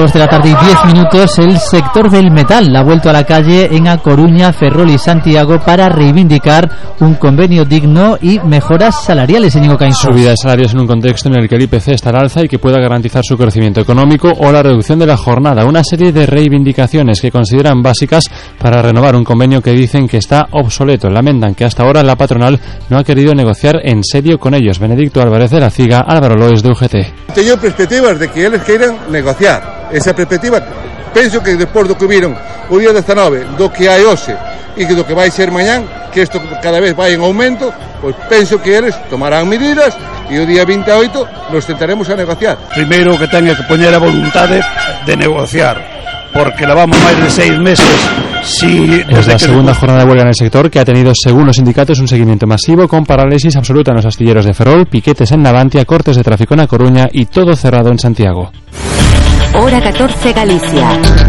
2 de la tarde y 10 minutos, el sector del metal ha vuelto a la calle en A Coruña, Ferrol y Santiago para reivindicar un convenio digno y mejoras salariales. Íñigo Caínzo. Subida de salarios en un contexto en el que el IPC está al alza y que pueda garantizar su crecimiento económico, o la reducción de la jornada. Una serie de reivindicaciones que consideran básicas para renovar un convenio que dicen que está obsoleto. Lamentan que hasta ahora la patronal no ha querido negociar en serio con ellos. Benedicto Álvarez de la Ciga, Álvaro Lois de UGT. Teño perspectivas de que eles queiran negociar. Esa perspectiva, penso que despois do que viron o día 19, do que hai hoxe e do que vai ser mañán, que isto cada vez vai en aumento, pois penso que eles tomarán medidas e o día 28 nos tentaremos a negociar. Primeiro que teña que poñer a voluntade de negociar, porque levamos máis de 6 meses. Sí, es la segunda jornada de huelga en el sector, que ha tenido, según los sindicatos, un seguimiento masivo con parálisis absoluta en los astilleros de Ferrol, piquetes en Navantia, cortes de tráfico en A Coruña y todo cerrado en Santiago. Hora 14 Galicia.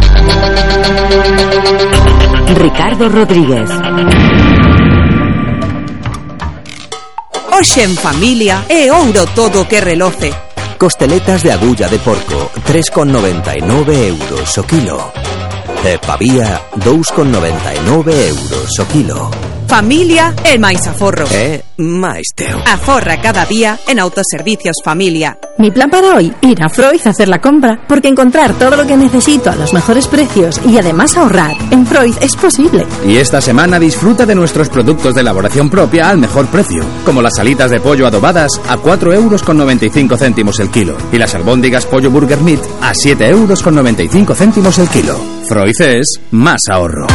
Ricardo Rodríguez. Hoxe en familia é ouro todo que reloce. Costeletas de agulla de porco, 3,99 euros o kilo. E pavía, 2,99 euros o kilo. Familia e máis aforro. Máis teu. Aforra cada día en Autoservicios Familia. Mi plan para hoy, ir a Freud a hacer la compra, porque encontrar todo lo que necesito a los mejores precios y además ahorrar en Freud es posible. Y esta semana disfruta de nuestros productos de elaboración propia al mejor precio, como las alitas de pollo adobadas a 4,95 euros el kilo y las albóndigas pollo burger meat a 7,95 euros el kilo. Freud es más ahorro.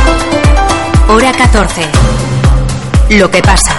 Hora 14. Lo que pasa.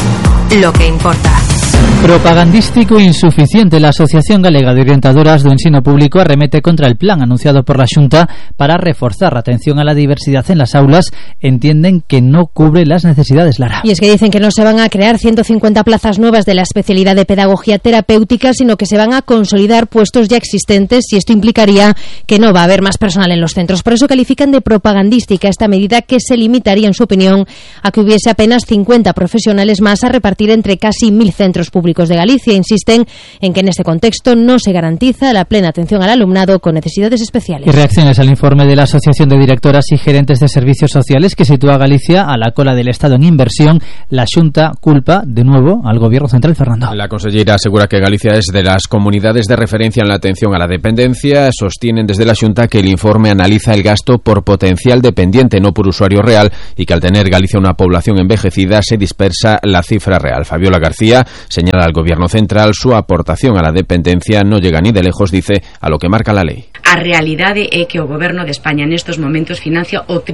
Lo que importa. Propagandístico e insuficiente. La Asociación Galega de Orientadoras do Ensino Público arremete contra el plan anunciado por la Xunta para reforzar la atención a la diversidad en las aulas. Entienden que no cubre las necesidades, Lara. Y es que dicen que no se van a crear 150 plazas nuevas de la especialidad de pedagogía terapéutica, sino que se van a consolidar puestos ya existentes, y esto implicaría que no va a haber más personal en los centros. Por eso califican de propagandística esta medida, que se limitaría, en su opinión, a que hubiese apenas 50 profesionales más a repartir entre casi 1.000 centros públicos de Galicia. Insisten en que en este contexto no se garantiza la plena atención al alumnado con necesidades especiales. Y reacciones al informe de la Asociación de Directoras y Gerentes de Servicios Sociales, que sitúa a Galicia a la cola del Estado en inversión. La Xunta culpa de nuevo al Gobierno central, Fernando. La consellera asegura que Galicia es de las comunidades de referencia en la atención a la dependencia. Sostienen desde la Xunta que el informe analiza el gasto por potencial dependiente, no por usuario real, y que al tener Galicia una población envejecida se dispersa la cifra real. Fabiola García señala al Gobierno central su aportación a la dependencia no llega ni de lejos, dice, a lo que marca la lei. A realidade é que o Goberno de España nestes momentos financia o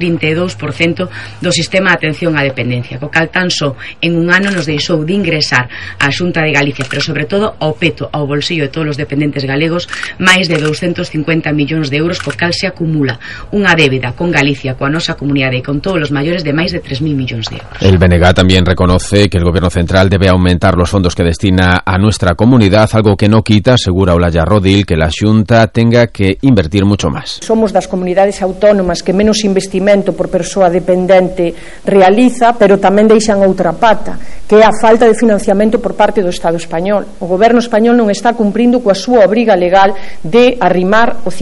32% do sistema de atención á dependencia, co cal tan só en un ano nos deixou de ingresar á Xunta de Galicia, pero sobre todo ao peto, ao bolsillo de todos os dependentes galegos, máis de 250 millóns de euros, co cal se acumula unha débeda con Galicia, coa nosa comunidade e con todos os maiores de máis de 3.000 millóns de euros. El BNG también reconoce que el Gobierno central debe aumentar los fondos que destina a nuestra comunidad, algo que no quita, asegura Olaya Rodil, que la Xunta tenga que invertir mucho más. Somos das comunidades autónomas que menos investimento por persoa dependente realiza, pero tamén deixan outra pata, que é a falta de financiamento por parte do Estado español. O Goberno español non está cumprindo coa súa obriga legal de arrimar o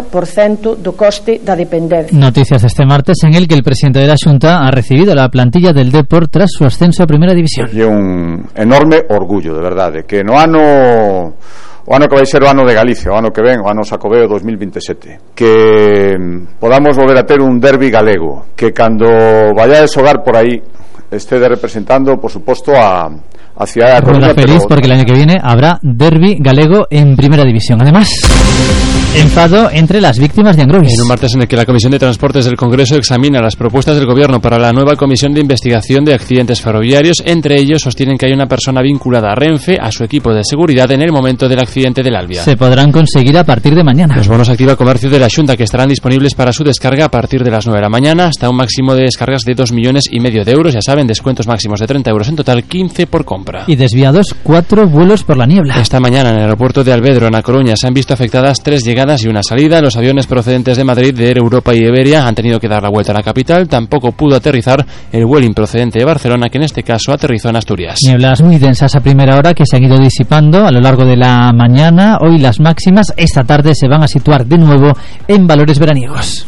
50% do coste da dependencia. Noticias este martes en el que el presidente de la Xunta ha recibido la plantilla del Depor tras su ascenso a Primera División. É un enorme orgullo, de verdade, que no ano que vai ser o ano de Galicia, o ano que ven, o ano Xacobeo 2027, que podamos volver a ter un derbi galego, que cando vayades xogar por aí estede representando, por suposto, a ciudad de A Coruña. Feliz porque el año que viene habrá derbi galego en Primera División. Además, enfado entre las víctimas de Angrois. En un martes en el que la Comisión de Transportes del Congreso examina las propuestas del Gobierno para la nueva Comisión de Investigación de Accidentes Ferroviarios. Entre ellos sostienen que hay una persona vinculada a Renfe, a su equipo de seguridad, en el momento del accidente del Albia. Se podrán conseguir a partir de mañana. Los bonos Activa Comercio de la Xunta, que estarán disponibles para su descarga a partir de las 9 de la mañana, hasta un máximo de descargas de 2,5 millones de euros. Ya saben, descuentos máximos de 30 euros en total, 15 por compra. compra. Y desviados 4 vuelos por la niebla. Esta mañana en el aeropuerto de Alvedro, en A Coruña, se han visto afectadas 3 llegadas y una salida. Los aviones procedentes de Madrid, de Air Europa y Iberia, han tenido que dar la vuelta a la capital. Tampoco pudo aterrizar el Vueling procedente de Barcelona, que en este caso aterrizó en Asturias. Nieblas muy densas a primera hora que se han ido disipando a lo largo de la mañana. Hoy las máximas esta tarde se van a situar de nuevo en valores veraniegos.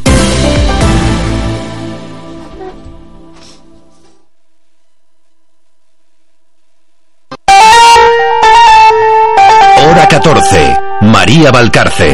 Hora 14. María Valcarce.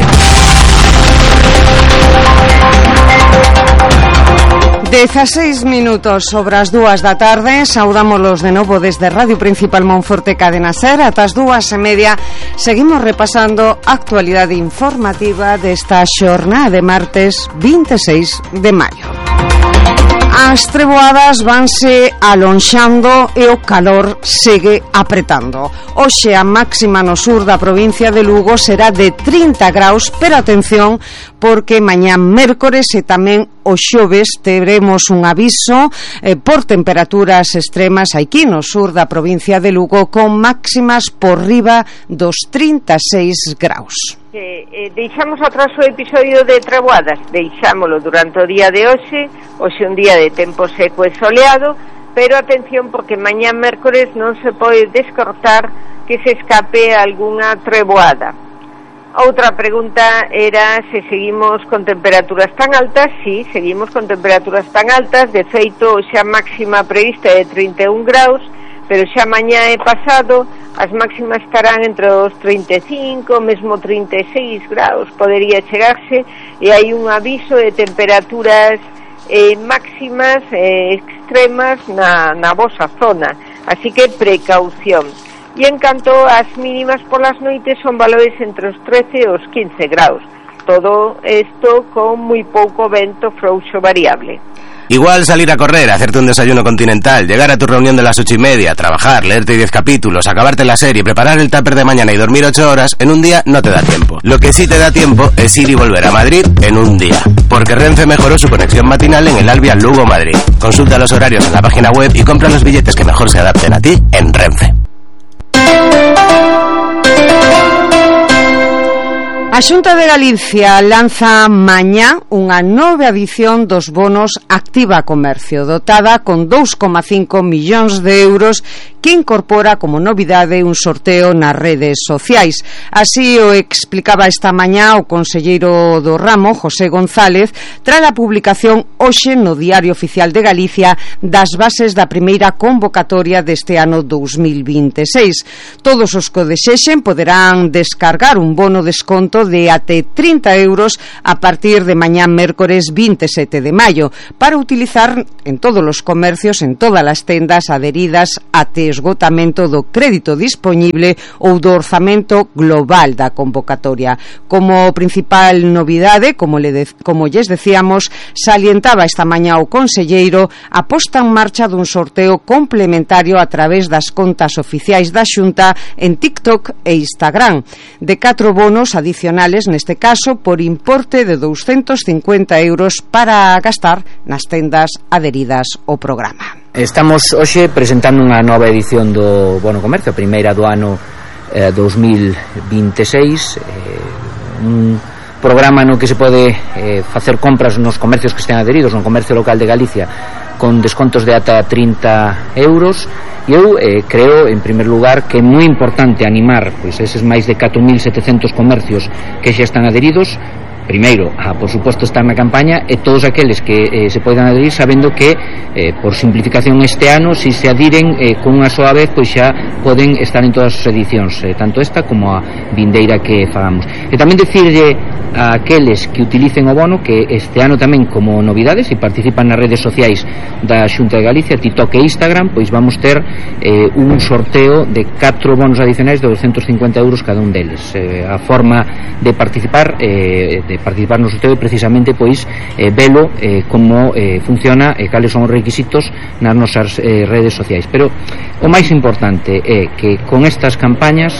16 minutos sobre as 2 da tarde. Saudámolos de novo desde Radio Principal Monforte Cadena Ser. Ata as 2:30 seguimos repasando a actualidade informativa desta xornada de martes 26 de maio. As treboadas vanse alonxando e o calor segue apretando. Hoxe a máxima no sur da provincia de Lugo será de 30 graus, pero atención, porque mañán mércores e tamén o xoves teremos un aviso por temperaturas extremas aquí no sur da provincia de Lugo, con máximas por riba dos 36 graus. Deixamos atrás o episodio de treboadas, deixámolo durante o día de hoxe un día de tempo seco e soleado, pero atención porque mañá mércores non se pode descartar que se escape algunha treboada. Outra pregunta era se seguimos con temperaturas tan altas. Sí, seguimos con temperaturas tan altas, de feito xa máxima prevista de 31 graus, pero xa mañá e pasado as máximas estarán entre os 35, mesmo 36 graus, podería chegarse, e hai un aviso de temperaturas máximas extremas na vosa zona, así que precaución. E en canto ás mínimas polas noites son valores entre os 13 e os 15 graus, todo isto con moi pouco vento frouxo variable. Igual salir a correr, hacerte un desayuno continental, llegar a tu reunión de las 8:30, trabajar, leerte 10 capítulos, acabarte la serie, preparar el tupper de mañana y dormir 8 horas, en un día no te da tiempo. Lo que sí te da tiempo es ir y volver a Madrid en un día, porque Renfe mejoró su conexión matinal en el Alvia Lugo-Madrid. Consulta los horarios en la página web y compra los billetes que mejor se adapten a ti en Renfe. A Xunta de Galicia lanza mañá unha nova edición dos bonos Activa Comercio, dotada con 2,5 millóns de euros, que incorpora como novidade un sorteo nas redes sociais. Así o explicaba esta mañá o conselleiro do ramo, José González, tras a publicación hoxe no Diario Oficial de Galicia das bases da primeira convocatoria deste ano 2026. Todos os que o desexen poderán descargar un bono desconto de até 30 euros a partir de mañá mércores 27 de maio para utilizar en todos os comercios, en todas as tendas adheridas até esgotamento do crédito disponible ou do orzamento global da convocatoria. Como principal novidade, como lles decíamos, salientaba esta mañá o conselleiro a posta en marcha dun sorteo complementario a través das contas oficiais da Xunta en TikTok e Instagram, de 4 bonos adicionales, neste caso por importe de 250 euros para gastar nas tendas adheridas ao programa. Estamos hoxe presentando unha nova edición do Bono Comercio, a primeira do ano 2026, un programa no que se pode facer compras nos comercios que estén adheridos no comercio local de Galicia con descontos de ata 30 euros. E eu creo, en primer lugar, que é moi importante animar pois eses máis de 4.700 comercios que xa están adheridos, primeiro, a, por suposto, estar na campaña, e todos aqueles que se poidan adherir sabendo que, por simplificación este ano, se se adhiren con unha soa vez, pois xa poden estar en todas as edicións, tanto esta como a vindeira que fagamos. E tamén dicirlle a aqueles que utilicen o bono que este ano tamén, como novidades, e participan nas redes sociais da Xunta de Galicia, TikTok e Instagram, pois vamos ter un sorteo de 4 bonos adicionais de 250 euros cada un deles. A forma de participar no sorteo precisamente pois velo como funciona e cales son os requisitos nas nosas redes sociais. Pero o máis importante é que con estas campañas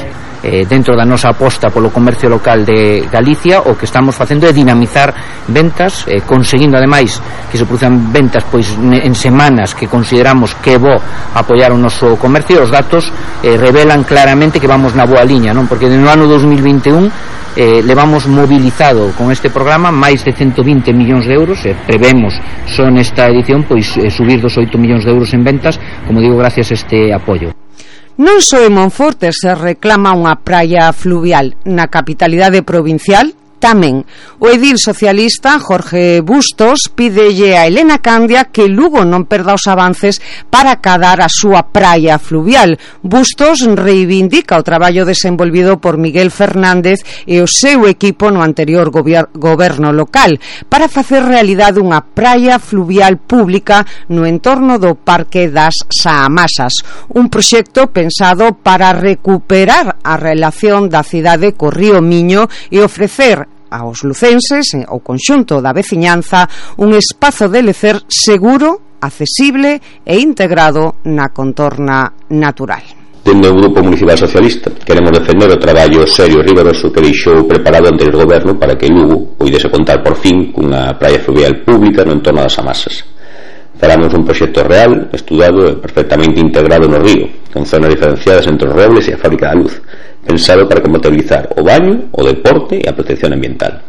dentro da nosa aposta polo comercio local de Galicia, o que estamos facendo é dinamizar ventas, conseguindo ademais que se produzan ventas pois en semanas que consideramos que é bo apoiar o noso comercio. Os datos revelan claramente que vamos na boa liña, non? Porque no ano 2021 levamos mobilizado con este programa máis de 120 millóns de euros, prevemos só nesta edición pois subir dos 8 millóns de euros en ventas, como digo, gracias a este apoio. Non só en Monforte se reclama unha praia fluvial, na capitalidade provincial tamén. O edil socialista Jorge Bustos pídelle a Elena Candia que Lugo non perda os avances para acadar a súa praia fluvial. Bustos reivindica o traballo desenvolvido por Miguel Fernández e o seu equipo no anterior goberno local para facer realidade unha praia fluvial pública no entorno do Parque das Saamasas, un proxecto pensado para recuperar a relación da cidade co río Miño e ofrecer aos lucenses, ao conxunto da veciñanza, un espazo de lecer seguro, accesible e integrado na contorna natural. Dende o Grupo Municipal Socialista queremos defender o traballo serio e rigoroso que deixou preparado o anterior goberno para que Lugo poidese contar por fin cunha praia fluvial pública no entorno das Amasas. Falamos dun proxecto real, estudado e perfectamente integrado no río, con zonas diferenciadas entre os robles e a fábrica da luz, pensado para compatibilizar o baño, o deporte e a protección ambiental.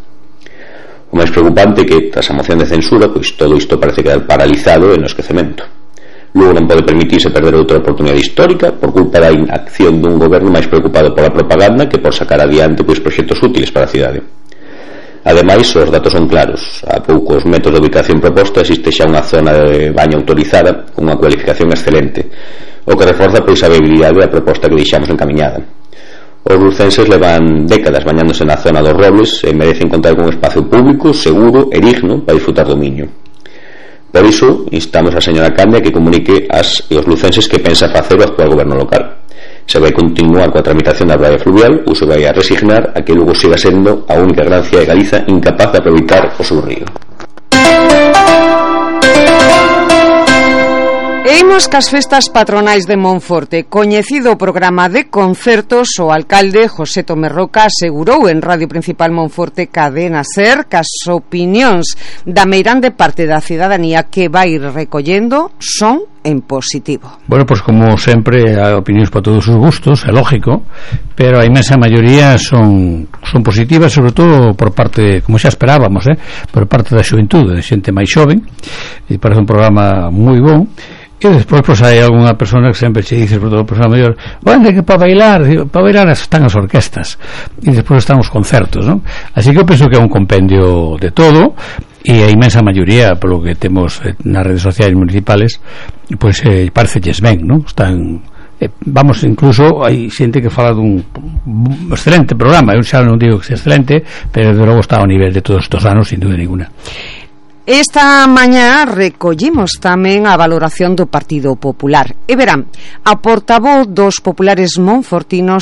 O máis preocupante é que, tras a moción de censura, pois todo isto parece quedar paralizado en o esquecemento. Lugo non pode permitirse perder outra oportunidade histórica por culpa da inacción dun goberno máis preocupado pola propaganda que por sacar adiante pois proxectos útiles para a cidade. Ademais, os datos son claros. A poucos metros de ubicación proposta existe xa unha zona de baño autorizada con unha cualificación excelente, o que reforza pois a viabilidade da proposta que deixamos encamiñada. Os lucenses levan décadas bañándose na zona dos robles e merecen contar con un espacio público, seguro e digno para disfrutar do Miño. Por iso, instamos a señora Candia que comunique aos lucenses que pensa facer o actual goberno local. Se vai continuar coa tramitación da praia fluvial ou se vai a resignar a que Lugo siga sendo a única gran cidade de Galiza incapaz de aproveitar o seu río. Imos cas festas patronais de Monforte. Coñecido o programa de concertos, o alcalde José Tomé Roca asegurou en Radio Principal Monforte Cadena Ser que as opinións da meirande parte da cidadanía que vai recollendo son en positivo. Bueno, pues como sempre hai opinións para todos os gustos, é lógico, pero a inmensa maioría son positivas, sobre todo por parte, como xa esperábamos, por parte da xuventude, de xente máis xoven, e parece un programa moi bon. E despois pois hai algunha persona que sempre che dice, sobre todo a persona maior, bueno, que para bailar están as orquestas e despois están os concertos, non? Así que eu penso que é un compendio de todo, e a inmensa maioría, polo que temos nas redes sociais municipales, pois parecelles ben, non? Están, vamos, incluso hai xente que fala dun excelente programa. Eu xa non digo que sea excelente, pero de logo está ao nivel de todos estes anos, sin dúbida ninguna. Esta mañá recollimos tamén a valoración do Partido Popular. E verán, a portavoz dos populares monfortinos